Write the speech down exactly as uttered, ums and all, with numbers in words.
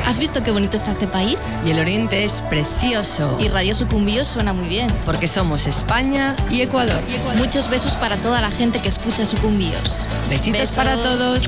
¿Has visto qué bonito está este país? Y el Oriente es precioso. Y Radio Sucumbíos suena muy bien. Porque somos España y Ecuador. y Ecuador. Muchos besos para toda la gente que escucha Sucumbíos. Besitos Besos. para todos.